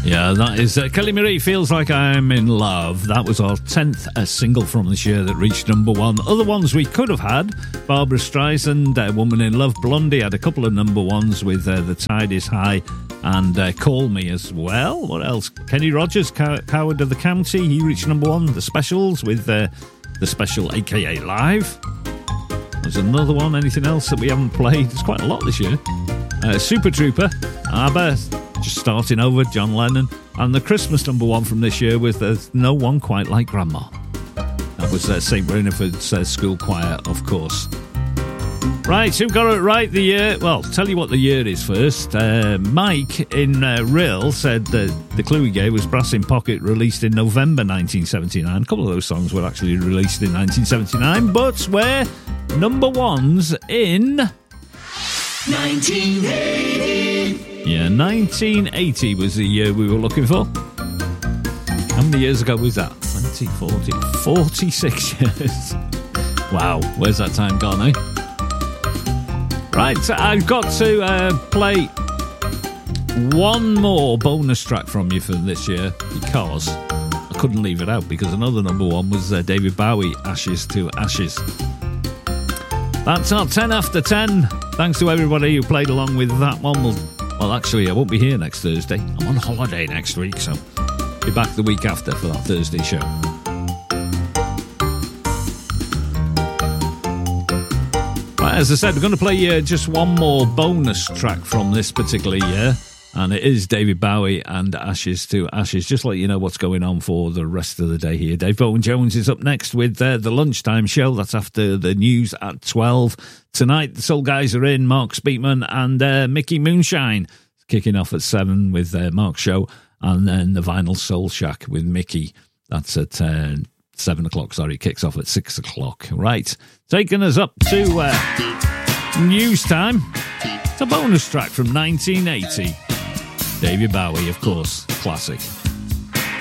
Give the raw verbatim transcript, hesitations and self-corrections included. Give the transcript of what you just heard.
Yeah, that is uh, Kelly Marie, Feels Like I'm in Love. That was our tenth uh, single from this year that reached number one. Other ones we could have had: Barbara Streisand, uh, Woman in Love. Blondie had a couple of number ones with uh, The Tide is High and uh, Call Me as well. What else? Kenny Rogers, Cow- Coward of the County, he reached number one. The Specials with uh, The Special, a k a. Live. There's another one. Anything else that we haven't played? There's quite a lot this year. Uh, Super Trooper, ABBA, Just Starting Over, John Lennon, and the Christmas number one from this year with uh, No One Quite Like Grandma. That was uh, Saint Bernard's uh, School Choir, of course. Right, who got it right the year? Well, tell you what the year is first. Uh, Mike in uh, Rill said that the clue he gave was Brass in Pocket, released in November nineteen seventy-nine. A couple of those songs were actually released in nineteen seventy-nine, but were number ones in nineteen eighty. Yeah, nineteen eighty was the year we were looking for. How many years ago was that? twenty, forty, forty-six years. Wow, where's that time gone, eh? Right, I've got to uh, play one more bonus track from you for this year because I couldn't leave it out, because another number one was uh, David Bowie, Ashes to Ashes. That's our ten after ten. Thanks to everybody who played along with that one. Well, well, actually, I won't be here next Thursday. I'm on holiday next week, so be back the week after for that Thursday show. Right, as I said, we're going to play uh, just one more bonus track from this particular year, and it is David Bowie and Ashes to Ashes. Just let you know what's going on for the rest of the day here. Dave Bowen Jones is up next with uh, the lunchtime show. That's after the news at twelve. Tonight, the Soul Guys are in, Mark Speakman and uh, Mickey Moonshine. Kicking off at seven with uh, Mark's show, and then the Vinyl Soul Shack with Mickey. That's at uh, seven o'clock, sorry, kicks off at six o'clock. Right, taking us up to uh, news time. It's a bonus track from nineteen eighty. David Bowie, of course, classic.